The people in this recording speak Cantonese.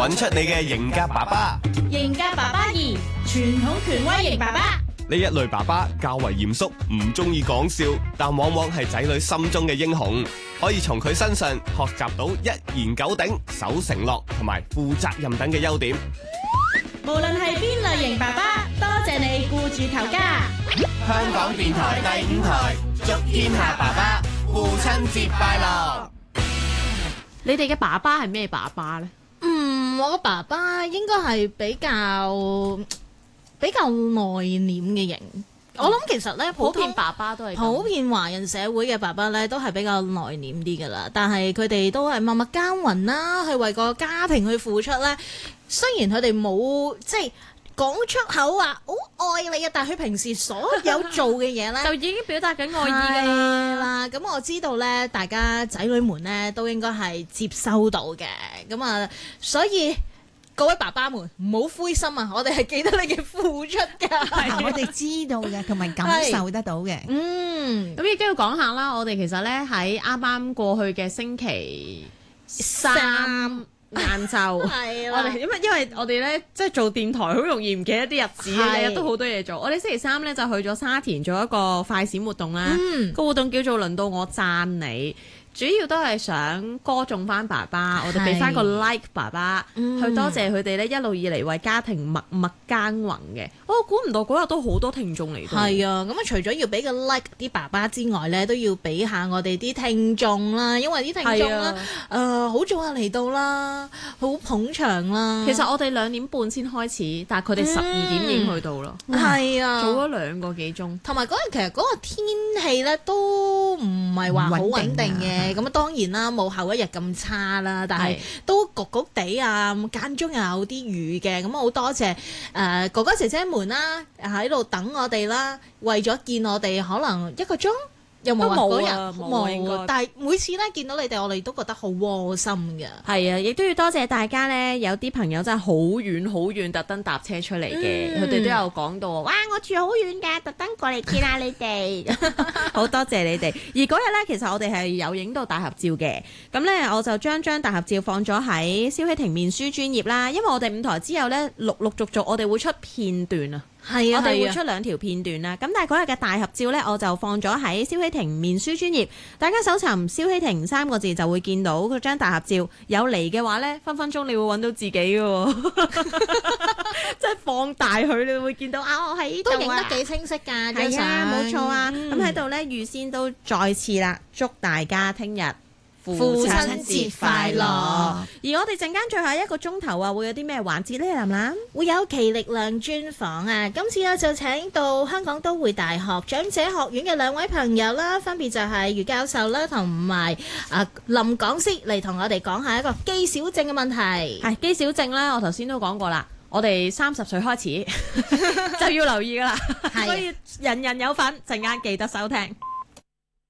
揾出你嘅型格爸爸。 型格爸爸2，傳統權威型爸爸。 呢一類爸爸較為嚴肅，唔中意講笑，但往往係仔女心中嘅英雄，可以從佢身上學習到一言九鼎、守承諾同埋負責任等嘅優點。 無論係邊類型爸爸，多謝你顧住頭家。 香港電台第5台，祝天下爸爸父親節快樂！ 你哋嘅爸爸係咩爸爸呢？ 我個爸爸應該係比較內斂嘅型。我諗其實咧， 普遍爸爸都係普遍華人社會嘅爸爸咧，都係比較內斂啲噶啦。但係佢哋都係默默耕耘啦，去為個家庭去付出咧。雖然佢哋冇即係講出口話好愛你啊，但係佢平時所有做嘅嘢咧， 就已經表達緊愛意㗎啦。咁我知道咧，大家仔女們咧都應該係接收到嘅。咁啊，所以各位爸爸們唔好灰心啊！我哋係記得你嘅付出㗎， 我哋知道嘅，同埋感受得到嘅。 咁亦都要講下啦。我哋其實咧喺啱啱過去嘅星期三晏晝，我哋因為我哋咧即係做電台，好容易唔記得啲日子，日日都好多嘢做。我哋星期三咧就去咗沙田做一個快閃活動啦。個活動叫做輪到我讚你。主要都係想歌頌翻爸爸，我哋俾翻個 like 爸爸，去多謝佢哋咧一路以嚟為家庭默默耕耘嘅。我估唔到嗰日都好多聽眾嚟到。係啊，咁啊除咗要俾個 like 啲爸爸之外咧，都要俾下我哋啲聽眾啦，因為啲聽眾咧好早就嚟到啦，好捧場啦。 其實我哋2點半先開始，但係佢哋12點已經去到啦。 係啊， 做咗2個幾鐘。 同埋嗰日其實嗰個天氣咧都唔係話好穩定嘅。咁啊當然啦，冇後一日咁差啦，但係都焗焗地啊，間中又有啲雨嘅，咁啊好多謝哥哥姐姐們啦，喺度等我哋啦，為咗見我哋可能1個鐘。有冇嗰日冇，但係每次咧見到你哋，我哋都覺得好窩心嘅。 係啊，亦都要多謝大家咧，有啲朋友真係好遠好遠，特登搭車出嚟嘅，佢哋都有講到哇，我住好遠㗎，特登過嚟見下你哋，好多謝你哋。而嗰日咧，其實我哋係有影到大合照嘅，咁咧我就將大合照放咗喺蕭希婷面書專頁啦，因為我哋5台之後咧，陸續我哋會出片段啊。係啊，我哋會出2條片段啦。咁但係嗰日嘅大合照呢，我就放咗喺蕭希婷面書專頁，大家搜尋蕭希婷3個字就會見到嗰張大合照。有嚟嘅話呢，分分鐘你會揾到自己嘅，即係放大佢，你會見到我喺呢度都影得幾清晰㗎。 係啊，冇錯啊。咁喺度呢，預先都再次啦，祝大家聽日父親節快樂！而我哋陣間最後1個鐘頭啊，會有啲咩環節呢？林林會有奇力量專訪啊！今次我就請到香港都會大學長者學院嘅2位朋友啦，分別就係余教授啦，同埋林講師嚟同我哋講下一個肌少症嘅問題。 係肌少症呢，我頭先都講過啦，我哋30歲開始就要留意噶啦，所以人人有份，陣間記得收聽。